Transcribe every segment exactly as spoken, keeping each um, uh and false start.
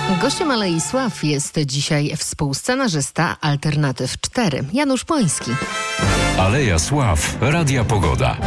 Gościem Alei Sław jest dzisiaj współscenarzysta Alternatyw cztery, Janusz Poński. Aleja Sław, Radia Pogoda.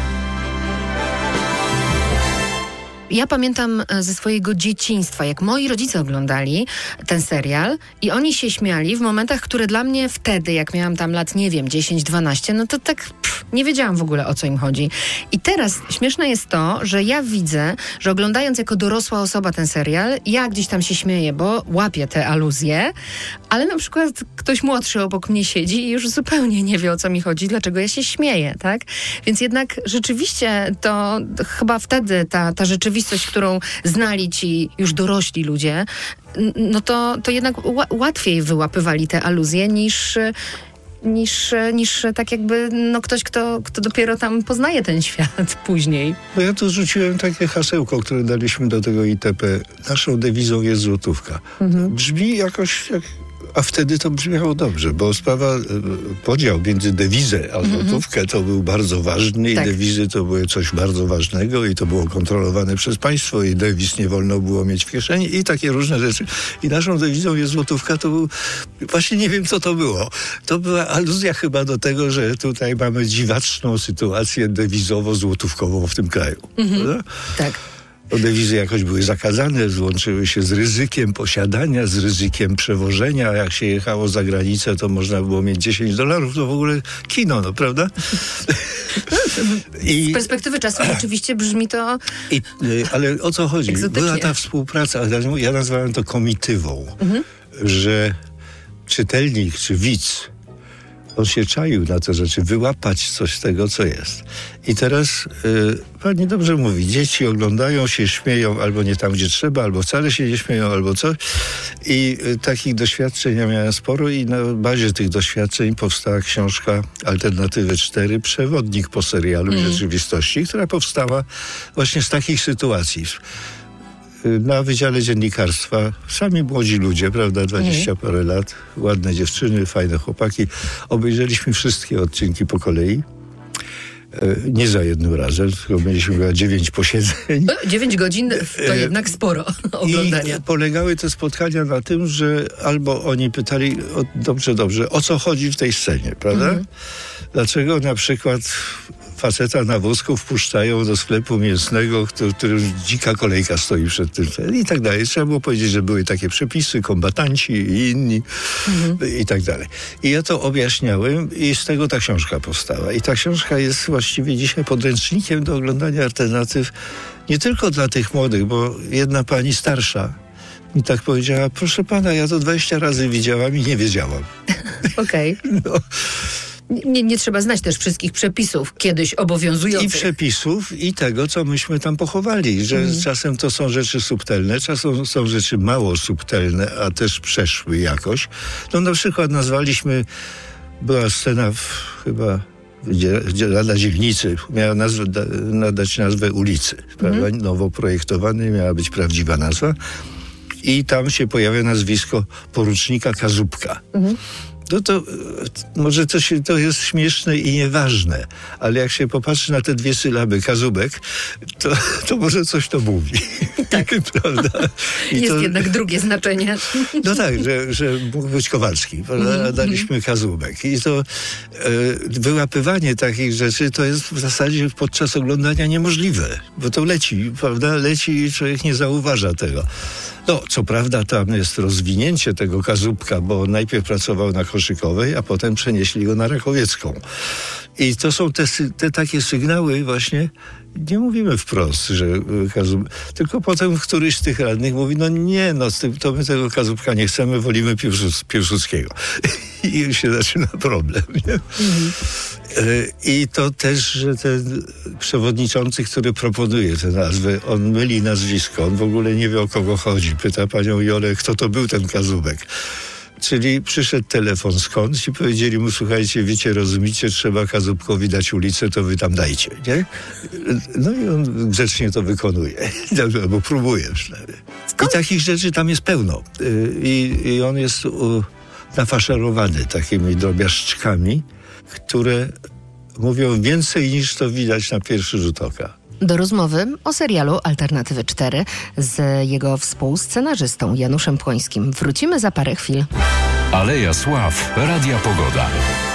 Ja pamiętam ze swojego dzieciństwa, jak moi rodzice oglądali ten serial i oni się śmiali w momentach, które dla mnie wtedy, jak miałam tam lat, nie wiem, dziesięć dwanaście, no to tak pff, nie wiedziałam w ogóle, o co im chodzi. I teraz śmieszne jest to, że ja widzę, że oglądając jako dorosła osoba ten serial, ja gdzieś tam się śmieję, bo łapię te aluzje, ale na przykład ktoś młodszy obok mnie siedzi i już zupełnie nie wie, o co mi chodzi, dlaczego ja się śmieję, tak? Więc jednak rzeczywiście to chyba wtedy ta, ta rzeczywistość, którą znali ci już dorośli ludzie, no to, to jednak ł- łatwiej wyłapywali te aluzje niż, niż, niż tak jakby no ktoś, kto, kto dopiero tam poznaje ten świat później. No ja tu rzuciłem takie hasełko, które daliśmy do tego I T P. Naszą dewizą jest złotówka. Mhm. Brzmi jakoś... Jak... A wtedy to brzmiało dobrze, bo sprawa, podział między dewizę a złotówkę to był bardzo ważny i tak. Dewizy to były coś bardzo ważnego i to było kontrolowane przez państwo i dewiz nie wolno było mieć w kieszeni i takie różne rzeczy. I naszą dewizą jest złotówka, to był, właśnie nie wiem co to było. To była aluzja chyba do tego, że tutaj mamy dziwaczną sytuację dewizowo-złotówkową w tym kraju. Mhm. Tak. Bo dewizy jakoś były zakazane, złączyły się z ryzykiem posiadania, z ryzykiem przewożenia. Jak się jechało za granicę, to można było mieć dziesięć dolarów. To w ogóle kino, no prawda? I, z perspektywy czasu oczywiście brzmi to i, ale o co chodzi? egzotycznie. Była ta współpraca, ja nazwałem to komitywą, mhm. że czytelnik czy widz, on się czaił na te rzeczy, wyłapać coś z tego, co jest. I teraz yy, pani dobrze mówi, dzieci oglądają się, śmieją albo nie tam, gdzie trzeba, albo wcale się nie śmieją, albo coś. I yy, takich doświadczeń ja miałem sporo i na bazie tych doświadczeń powstała książka Alternatywy cztery, przewodnik po serialu mm. rzeczywistości, która powstała właśnie z takich sytuacji. Na Wydziale Dziennikarstwa sami młodzi ludzie, prawda, dwadzieścia mm. parę lat, ładne dziewczyny, fajne chłopaki. Obejrzeliśmy wszystkie odcinki po kolei. Nie za jednym razem, tylko mieliśmy chyba dziewięć posiedzeń. Dziewięć godzin to jednak sporo oglądania. I polegały te spotkania na tym, że albo oni pytali, o, dobrze, dobrze, o co chodzi w tej scenie, prawda? Mm. Dlaczego na przykład faceta na wózku wpuszczają do sklepu mięsnego, w którym dzika kolejka stoi przed tym i tak dalej. Trzeba było powiedzieć, że były takie przepisy, kombatanci i inni mhm. i tak dalej. I ja to objaśniałem i z tego ta książka powstała. I ta książka jest właściwie dzisiaj podręcznikiem do oglądania alternatyw nie tylko dla tych młodych, bo jedna pani starsza mi tak powiedziała, proszę pana, ja to dwadzieścia razy widziałam i nie wiedziałam. Okej. Okay. No. Nie, nie trzeba znać też wszystkich przepisów kiedyś obowiązujących. I przepisów, i tego, co myśmy tam pochowali, że mm. czasem to są rzeczy subtelne, czasem są rzeczy mało subtelne, a też przeszły jakoś. No na przykład nazwaliśmy, była scena w, chyba gdzie, gdzie Rada Dzielnicy miała nazwę, da, nadać nazwę ulicy, prawda? Mm. Nowo projektowanej miała być prawdziwa nazwa i tam się pojawia nazwisko porucznika Kazubka. Mm. No to może to, się, to jest śmieszne i nieważne, ale jak się popatrzy na te dwie sylaby Kazubek, to, to może coś to mówi. Tak. Prawda? I jest to, jednak drugie znaczenie. No tak, że, że mógł być Kowalski, prawda? Daliśmy Kazubek. I to e, wyłapywanie takich rzeczy to jest w zasadzie podczas oglądania niemożliwe, bo to leci, prawda? Leci i człowiek nie zauważa tego. No, co prawda tam jest rozwinięcie tego Kazubka, bo on najpierw pracował na Koszykowej, a potem przenieśli go na Rakowiecką. I to są te, te takie sygnały właśnie, nie mówimy wprost, że Kazub... Tylko potem któryś z tych radnych mówi, no nie, no to my tego Kazubka nie chcemy, wolimy Piłsud- Piłsudskiego. I już się zaczyna problem, nie? Mhm. I to też, że ten przewodniczący, który proponuje tę nazwę, on myli nazwisko, on w ogóle nie wie, o kogo chodzi. Pyta panią Jolę, kto to był ten Kazubek. Czyli przyszedł telefon skądś i powiedzieli mu, słuchajcie, wiecie, rozumicie, trzeba Kazubkowi dać ulicę, to wy tam dajcie, nie? No i on grzecznie to wykonuje, albo próbuje przynajmniej. I takich rzeczy tam jest pełno. I, i on jest u, nafaszerowany takimi drobiażdżkami, które mówią więcej niż to widać na pierwszy rzut oka. do rozmowy o serialu Alternatywy cztery z jego współscenarzystą Januszem Płońskim. Wrócimy za parę chwil. Aleja Sław, Radia Pogoda.